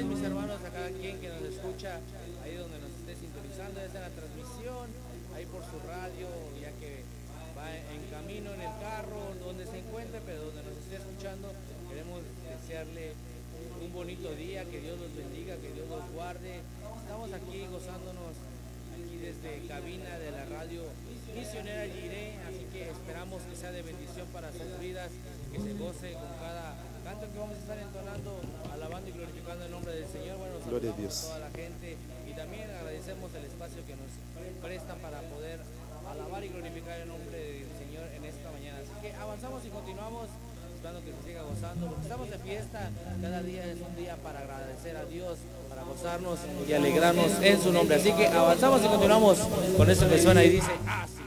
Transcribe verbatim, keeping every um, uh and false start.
tardes, mis hermanos, a cada quien que nos escucha, ahí donde nos esté sintonizando, ya sea en la transmisión, ahí por su radio, ya que va en camino en el carro, donde se encuentre, pero donde nos esté escuchando, queremos desearle un bonito día, que Dios los bendiga, que Dios los guarde. Estamos aquí gozándonos aquí desde cabina de la radio Misionera Jiré, así que esperamos que sea de bendición para sus vidas, que se goce con cada canto que vamos a estar entonando, alabando y glorificando el nombre del Señor. Bueno, Gloria a saludamos a Dios. toda la gente y también agradecemos el espacio que nos prestan para poder alabar y glorificar el nombre del Señor en esta mañana. Así que avanzamos y continuamos, esperando que se siga gozando, porque estamos de fiesta. Cada día es un día para agradecer a Dios, para gozarnos y alegrarnos en su nombre. Así que avanzamos y continuamos con esto que suena y dice así.